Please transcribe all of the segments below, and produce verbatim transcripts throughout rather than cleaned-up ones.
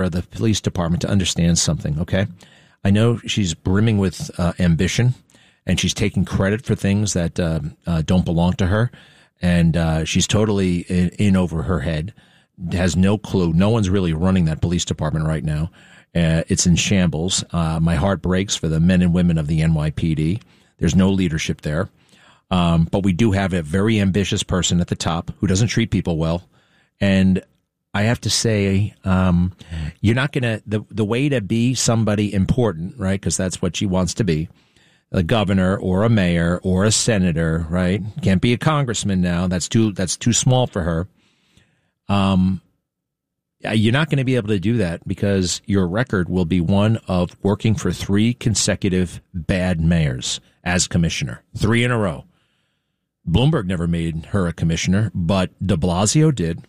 the police department to understand something, okay? I know she's brimming with uh, ambition, and she's taking credit for things that uh, uh, don't belong to her, and uh, she's totally in, in over her head, has no clue. No one's really running that police department right now. Uh, it's in shambles. Uh, my heart breaks for the men and women of the N Y P D. There's no leadership there. Um, but we do have a very ambitious person at the top who doesn't treat people well. And I have to say, um, you're not going to, the, the way to be somebody important, right? Because that's what she wants to be, a governor or a mayor or a senator, right? Can't be a congressman now. That's too, that's too small for her. Um, you're not going to be able to do that because your record will be one of working for three consecutive bad mayors as commissioner, three in a row. Bloomberg never made her a commissioner, but de Blasio did.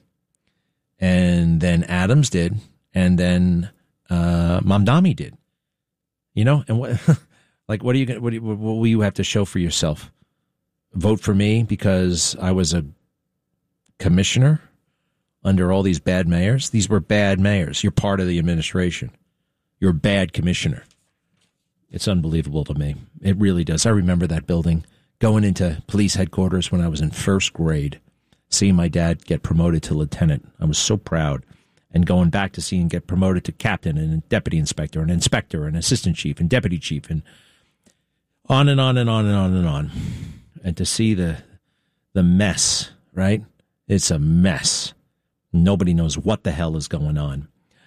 And then Adams did. And then uh, Mamdani did. You know, and what, like, what are you going? What, what will you have to show for yourself? Vote for me because I was a commissioner under all these bad mayors? These were bad mayors. You're part of the administration. You're a bad commissioner. It's unbelievable to me. It really does. I remember that building. Going into police headquarters when I was in first grade, seeing my dad get promoted to lieutenant. I was so proud. And going back to seeing him get promoted to captain and deputy inspector and inspector and assistant chief and deputy chief and on and on and on and on and on. And to see the the mess, right? It's a mess. Nobody knows what the hell is going on.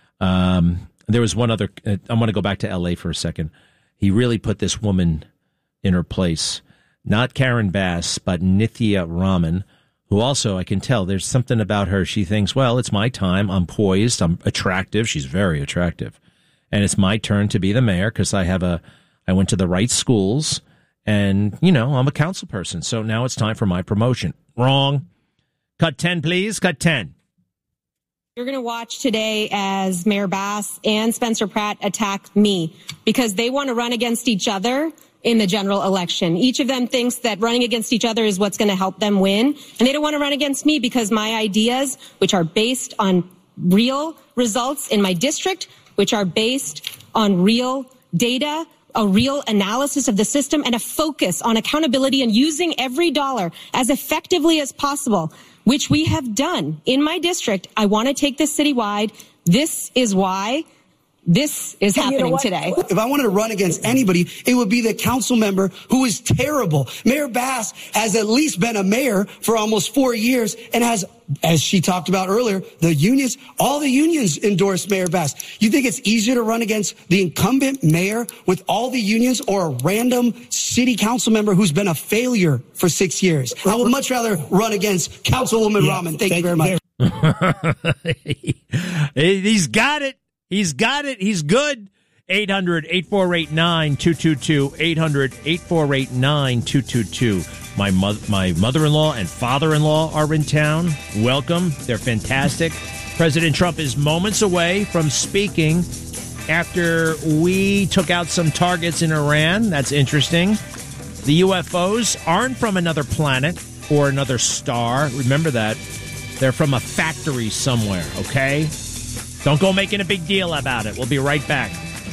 Um, there was one other, I want to go back to L A for a second. He really put this woman in her place. Not Karen Bass, but Nithya Raman, who also, I can tell, there's something about her. She thinks, well, it's my time. I'm poised. I'm attractive. She's very attractive. And it's my turn to be the mayor because I have a, I went to the right schools and, you know, I'm a council person. So now it's time for my promotion. Wrong. Cut ten, please. Cut ten. You're going to watch today as Mayor Bass and Spencer Pratt attack me because they want to run against each other in the general election. Each of them thinks that running against each other is what's going to help them win. And they don't want to run against me because my ideas, which are based on real results in my district, which are based on real data, a real analysis of the system, and a focus on accountability and using every dollar as effectively as possible, which we have done in my district. I want to take this citywide. This is why this is happening you know today. If I wanted to run against anybody, it would be the council member who is terrible. Mayor Bass has at least been a mayor for almost four years and has, as she talked about earlier, the unions, all the unions endorse Mayor Bass. You think it's easier to run against the incumbent mayor with all the unions or a random city council member who's been a failure for six years? I would much rather run against Councilwoman yeah, Raman. Thank, thank you very much. He's got it. He's got it. He's good. eight hundred, eight four eight, nine two two two. eight hundred, eight four eight, nine two two two. My, mo- my mother-in-law and father-in-law are in town. Welcome. They're fantastic. President Trump is moments away from speaking after we took out some targets in Iran. That's interesting. The U F Os aren't from another planet or another star. Remember that. They're from a factory somewhere, okay? Don't go making a big deal about it. We'll be right back.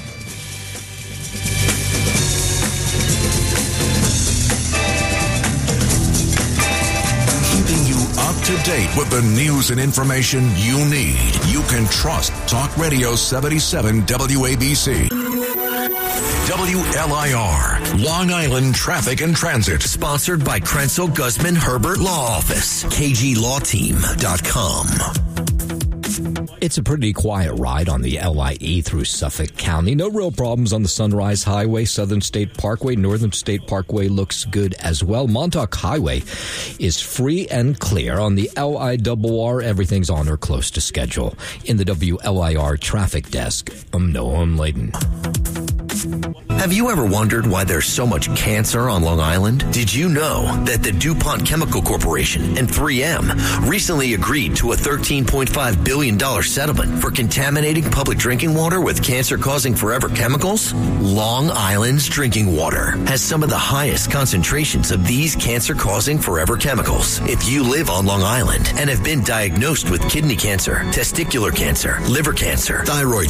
Keeping you up to date with the news and information you need. You can trust Talk Radio seventy-seven W A B C. W L I R, Long Island Traffic and Transit. Sponsored by Krenzel Guzman Herbert Law Office. K G Law Team dot com. It's a pretty quiet ride on the L I E through Suffolk County. No real problems on the Sunrise Highway, Southern State Parkway, Northern State Parkway looks good as well. Montauk Highway is free and clear. On the L I R R, everything's on or close to schedule. In the W L I R traffic desk, I'm Noam Layden. Have you ever wondered why there's so much cancer on Long Island? Did you know that the DuPont Chemical Corporation and three M recently agreed to a thirteen point five billion dollars settlement for contaminating public drinking water with cancer-causing forever chemicals? Long Island's drinking water has some of the highest concentrations of these cancer-causing forever chemicals. If you live on Long Island and have been diagnosed with kidney cancer, testicular cancer, liver cancer, thyroid